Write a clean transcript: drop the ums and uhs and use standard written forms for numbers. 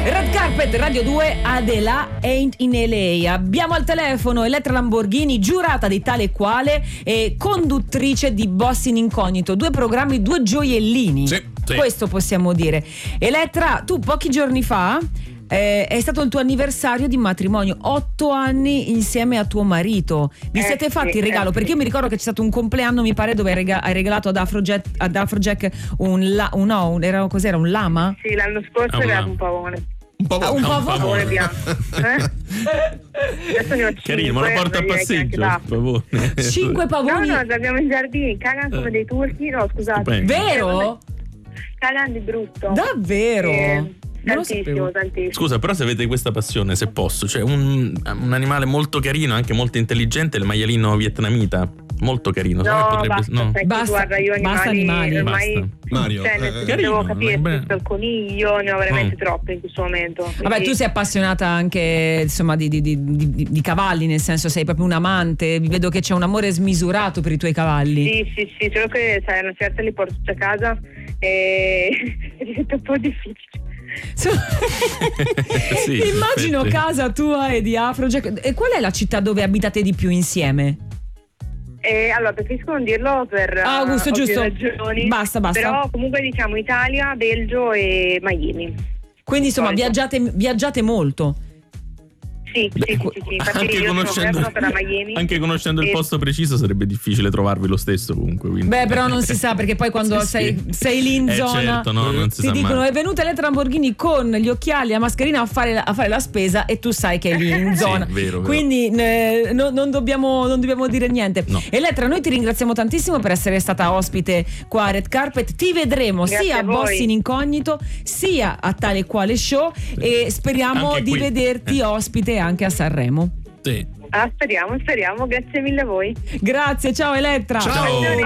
Red Carpet Radio 2, Adela Ain't in LA. Abbiamo al telefono Elettra Lamborghini, giurata di Tale e Quale e conduttrice di Boss in Incognito, 2 programmi, 2 gioiellini. Sì. Questo possiamo dire. Elettra, tu pochi giorni fa è stato il tuo anniversario di matrimonio, 8 anni insieme a tuo marito. Vi siete fatti il regalo? Perché io mi ricordo che c'è stato un compleanno, mi pare, dove hai regalato ad Afrojack un lama? Sì, l'anno scorso era un pavone. Un pavone bianco. Adesso ne ho 5. Carino, ma lo porta a passeggio il pavone. 5 pavoni? No, abbiamo in giardino, cagano come dei turchi. No, scusate. Stupendo. Vero? Cagano di brutto. Davvero? Tantissimo. Scusa, però se avete questa passione, se posso, cioè un animale molto carino, anche molto intelligente, il maialino vietnamita, molto carino. Basta, guarda, io animali. ormai Basta. Mario, devo capire beh. tutto il coniglio, ne ho veramente troppe in questo momento. Quindi... Vabbè, tu sei appassionata anche, insomma, di cavalli, nel senso sei proprio un amante, vedo che c'è un amore smisurato per i tuoi cavalli. Sì, solo che sai, una certa li porto a casa e diventa un po' difficile. Sì, Immagino perfetto. casa tua e di Afrojack. E qual è la città dove abitate di più insieme? Allora, preferisco non dirlo per Augusto, ovvie giusto. ragioni. Basta. Però comunque diciamo Italia, Belgio e Miami. Quindi insomma viaggiate molto. Sì. Infatti Anche io conoscendo, sono stata a Miami. anche conoscendo il posto preciso sarebbe difficile trovarvi lo stesso comunque. Quindi. Beh, però non si sa, perché poi quando sei lì in zona certo, no, non si ti sa dicono mai. è venuta Elettra Lamborghini con gli occhiali e la mascherina a fare la spesa e tu sai che è lì in zona. Vero. Quindi non dobbiamo dire niente. No. Elettra, noi ti ringraziamo tantissimo per essere stata ospite qua a Red Carpet. Ti vedremo Grazie sia a a voi. Boss in Incognito sia a Tale e Quale Show e speriamo Anche di qui. vederti ospite anche a Sanremo. Sì. Speriamo, grazie mille a voi. Grazie, ciao Elettra. Ciao.